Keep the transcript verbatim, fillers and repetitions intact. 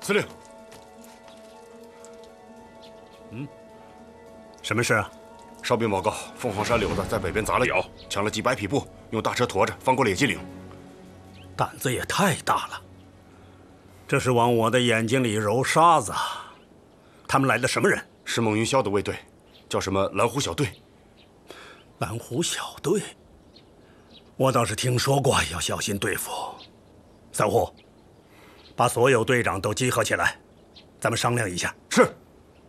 司令。 嗯，什么事啊？ 哨兵报告，凤凰山柳子在北边砸了窑，抢了几百匹布，用大车驮着翻过了野鸡岭。 胆子也太大了！这是往我的眼睛里揉沙子。他们来的什么人？ 是孟云霄的卫队，叫什么蓝虎小队。 蓝虎小队，我倒是听说过，要小心对付。三虎，把所有队长都集合起来，咱们商量一下。 是。